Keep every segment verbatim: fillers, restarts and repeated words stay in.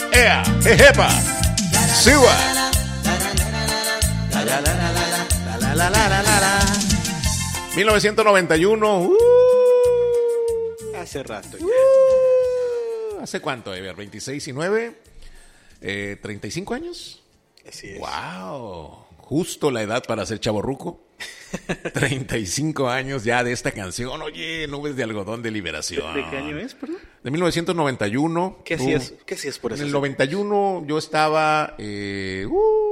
ea, jejepa, siwa. mil novecientos noventa y uno. Uh, Hace rato ya. uh, ¿Hace cuánto, Ever? ¿veintiséis y nueve? Eh, ¿treinta y cinco años? Así es. ¡Wow! Justo la edad para ser chavorruco. treinta y cinco años ya de esta canción. Oye, Nubes de Algodón de Liberación. ¿De qué año es, perdón? De mil novecientos noventa y uno. ¿Qué Tú, hacías? ¿Qué hacías por eso? En el noventa y uno yo estaba... Eh,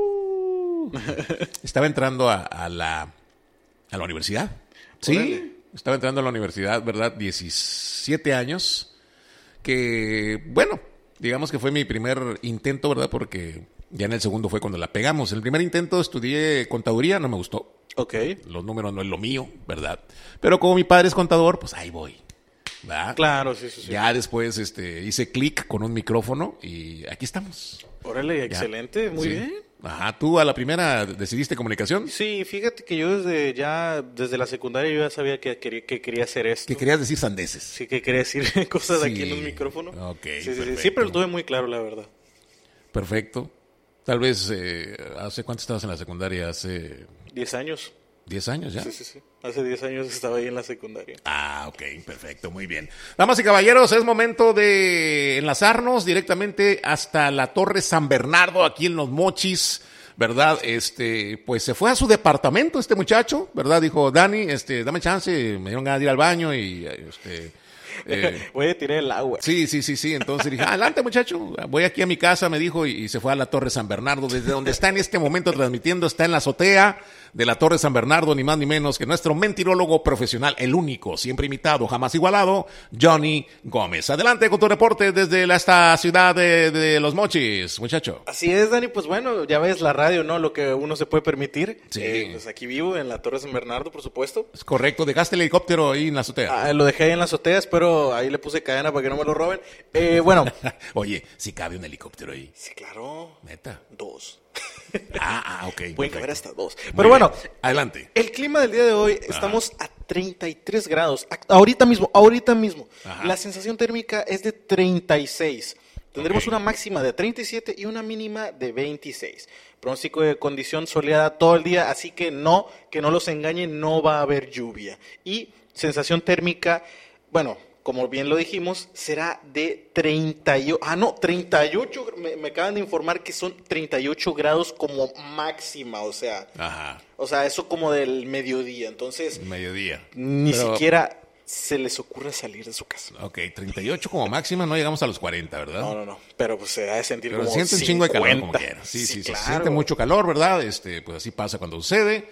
uh, estaba entrando a, a, la, a la universidad. Sí, Órale. estaba entrando a la universidad, ¿verdad? diecisiete años. Que, bueno, digamos que fue mi primer intento, ¿verdad? Porque ya en el segundo fue cuando la pegamos. El primer intento estudié contaduría, no me gustó. Ok. Los números no es lo mío, ¿verdad? Pero como mi padre es contador, pues ahí voy, ¿verdad? Claro, sí, sí, sí. Ya después este, hice clic con un micrófono y aquí estamos. Órale, Ya. excelente, muy Sí. bien. Ajá, ¿tú a la primera decidiste comunicación? Sí, fíjate que yo desde ya, desde la secundaria yo ya sabía que quería, que quería hacer esto. Que querías decir sandeces. Sí, que quería decir cosas Sí. aquí en un micrófono. Ok, Sí, sí, sí, perfecto. siempre lo tuve muy claro, la verdad. Perfecto. Tal vez, eh, ¿hace cuánto estabas en la secundaria? ¿Hace Diez años. diez años ya? Sí, sí, sí. Hace diez años estaba ahí en la secundaria. Ah, ok, perfecto, muy bien. Damas y caballeros, es momento de enlazarnos directamente hasta la Torre San Bernardo, aquí en Los Mochis, ¿verdad? Este, pues se fue a su departamento este muchacho, ¿verdad? Dijo, Dani, este, dame chance, me dieron ganas de ir al baño y, este... eh, Voy a tirar el agua. Sí, sí, sí, sí. Entonces dije, adelante muchacho, voy aquí a mi casa, me dijo, y, y se fue a la Torre San Bernardo, desde donde está en este momento transmitiendo, está en la azotea de la Torre San Bernardo, ni más ni menos que nuestro mentirólogo profesional, el único, siempre imitado, jamás igualado, Johnny Gómez. Adelante con tu reporte desde la, esta ciudad de, de Los Mochis, muchacho. Así es, Dani, pues bueno, ya ves la radio, ¿no? Lo que uno se puede permitir. Sí. Eh, pues aquí vivo, en la Torre San Bernardo, por supuesto. Es correcto, dejaste el helicóptero ahí en la azotea. Ah, lo dejé ahí en la azotea, pero ahí le puse cadena para que no me lo roben. Eh, bueno. Oye, si cabe un helicóptero ahí. Sí, claro. Neta. Dos. Ah, ah, ok. Pueden perfecto. caber hasta dos. Muy Pero bueno, bien. Adelante. el clima del día de hoy, estamos a treinta y tres grados. A- Ahorita mismo, ahorita mismo. Ajá. La sensación térmica es de treinta y seis. Tendremos Ok. una máxima de treinta y siete y una mínima de veintiséis. Pronóstico de condición soleada todo el día, así que no, que no los engañen, no va a haber lluvia. Y sensación térmica, bueno, como bien lo dijimos, será de treinta y ocho, ah no, treinta y ocho, me, me acaban de informar que son treinta y ocho grados como máxima, o sea, Ajá. o sea, eso como del mediodía, entonces Mediodía. ni Pero- siquiera se les ocurre salir de su casa. Ok, treinta y ocho como máxima, no llegamos a los cuarenta, ¿verdad? No, no, no, pero pues se ha de sentir Pero como siente un chingo de calor como cincuenta. quiera. Sí, sí, sí, se claro. siente mucho calor, ¿verdad? Este, pues así pasa cuando sucede.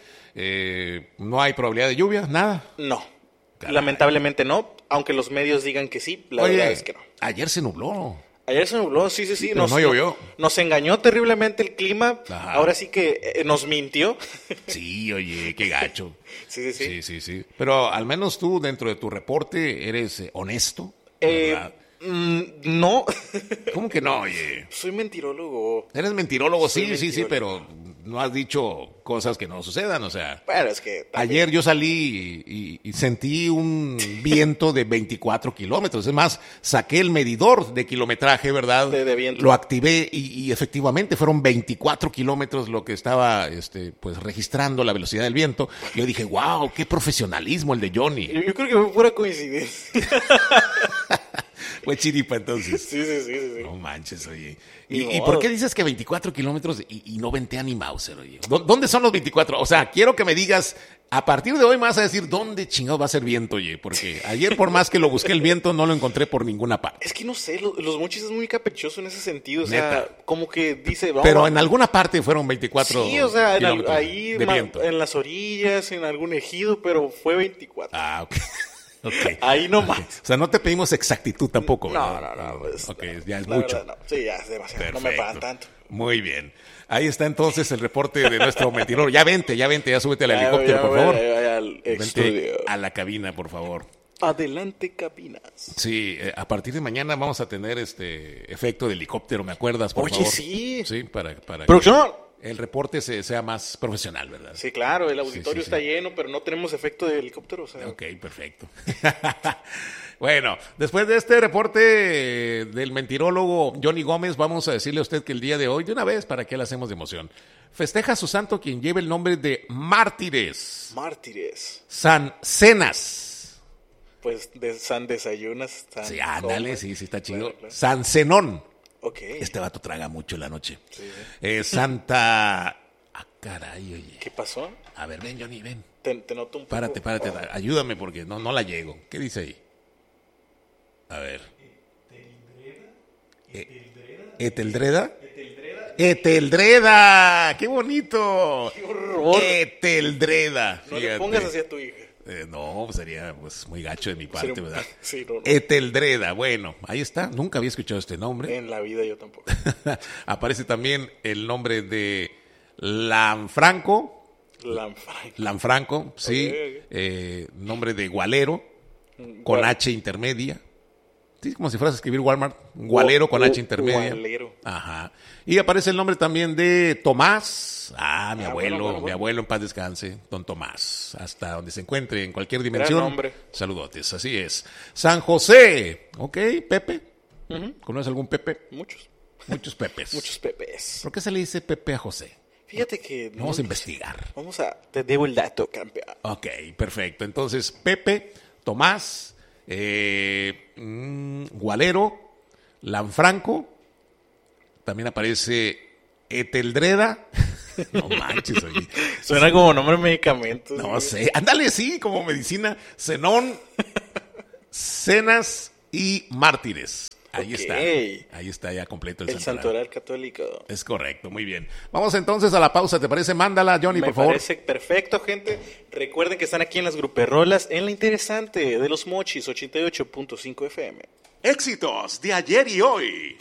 Eh, no hay probabilidad de lluvia, nada. No, Caray. lamentablemente no, aunque los medios digan que sí, la Oye, verdad es que no. ayer se nubló. Ayer se nubló, sí, sí, sí. pero no llovió. Nos engañó terriblemente el clima. Ajá. Ahora sí que eh, nos mintió. Sí, oye, qué gacho. Sí, sí, sí. Sí, sí, sí. Pero al menos tú, dentro de tu reporte, eres eh, honesto, Eh, ¿verdad? mm, no, ¿Cómo que no, oye? soy mentirólogo. Eres mentirólogo, Soy sí, sí, sí, mentirólogo. pero no has dicho cosas que no sucedan, o sea... Bueno, es que... también- Ayer yo salí y, y- y sentí un viento de veinticuatro kilómetros. Es más, saqué el medidor de kilometraje, ¿verdad? De- de viento. Lo activé y, y efectivamente fueron veinticuatro kilómetros lo que estaba este, pues, registrando la velocidad del viento. Y yo dije, wow, qué profesionalismo el de Johnny. Yo, yo creo que fue pura coincidencia. Fue chiripa entonces. Sí, sí, sí, sí. sí. No manches, oye. Ni ¿Y, y modo. por qué dices que veinticuatro kilómetros y, y no ventea ni Mauser, oye? ¿Dó- ¿Dónde son los veinticuatro? O sea, quiero que me digas, a partir de hoy me vas a decir dónde chingado va a ser viento, oye. Porque ayer, por más que lo busqué el viento, no lo encontré por ninguna parte. Es que no sé, lo- los Mochis es muy caprichoso en ese sentido. O Neta. sea, como que dice... vamos, Pero vamos. en alguna parte fueron veinticuatro Sí, o sea, en al- kilómetros ahí de ma- viento. en las orillas, en algún ejido, pero fue veinticuatro. Ah, ok. Ok. Ahí nomás. O sea, no te pedimos exactitud tampoco, No, ¿verdad? no, no. Pues, Ok, no, ya es la mucho. verdad, no. Sí, ya es demasiado. No me Perfecto. pagan tanto. Muy bien. Ahí está entonces el reporte de nuestro mentiroso. Ya vente, ya vente, ya súbete al Ya, helicóptero, ya, por ya, favor. ya, ya, al Vente estudio. a la cabina, por favor. Adelante, cabinas. Sí, eh, a partir de mañana vamos a tener este efecto de helicóptero, ¿me acuerdas, por Oye, favor? sí. Sí, para, para que- Producción. el reporte se, sea más profesional, ¿verdad? Sí, claro, el auditorio sí, sí, está sí. lleno, pero no tenemos efecto de helicóptero. O sea. Ok, perfecto. Bueno, después de este reporte del mentirólogo Johnny Gómez, vamos a decirle a usted que el día de hoy, de una vez, ¿para qué le hacemos de emoción? Festeja a su santo quien lleva el nombre de Mártires. Mártires. San Cenas. Pues de San Desayunas. San Sí, ándale, Comas. sí, sí está chido. Claro, claro. San Zenón. Ok. Este vato traga mucho en la noche. Sí, sí. Eh, Santa... Ah, caray, oye. ¿Qué pasó? A ver, ven, Johnny, ven. Te, te noto un poco. Párate, párate, ayúdame porque no, no la llego. ¿Qué dice ahí? A ver. ¿Eteldreda? ¡Eteldreda! ¡Qué bonito! ¡Qué horror! ¡Eteldreda! No le Fíjate. pongas así a tu hija. Eh, no, pues sería pues, muy gacho de mi parte, Sería un- ¿verdad? Sí, no, no. Eteldreda, bueno, ahí está. Nunca había escuchado este nombre. En la vida yo tampoco. Aparece también el nombre de Lanfranco. Lanfranco. Lanfranco, sí. Ok, ok. Eh, nombre de Gualero, con Gual- H intermedia. Sí, como si fueras a escribir Walmart. Gualero con Gu- H intermedia. Gualero. Ajá. Y aparece el nombre también de Tomás. Ah, mi Ah, abuelo, bueno, bueno, mi bueno. abuelo en paz descanse, don Tomás. Hasta donde se encuentre, en cualquier dimensión. nombre. Saludotes, así es. San José. Ok, Pepe. Ujú. ¿Conoces algún Pepe? Muchos. Muchos Pepes. Muchos pepes. ¿Por qué se le dice Pepe a José? Fíjate que... no- Vamos a investigar. Vamos a... Te debo el dato, campeón. Ok, perfecto. Entonces, Pepe, Tomás, eh, mm, Gualero, Lanfranco, también aparece Eteldreda. No manches, oye. Suena como nombre de medicamentos. No güey. sé. Ándale, sí, como medicina. Zenón, Cenas y Mártires. Ahí Ok. está. Ahí está ya completo el, El santoral. santoral católico. Es correcto, muy bien. Vamos entonces a la pausa, ¿te parece? Mándala, Johnny, Me por favor. parece perfecto, gente. Recuerden que están aquí en las Gruperrolas, en la interesante de los Mochis, ochenta y ocho punto cinco F M. Éxitos de ayer y hoy.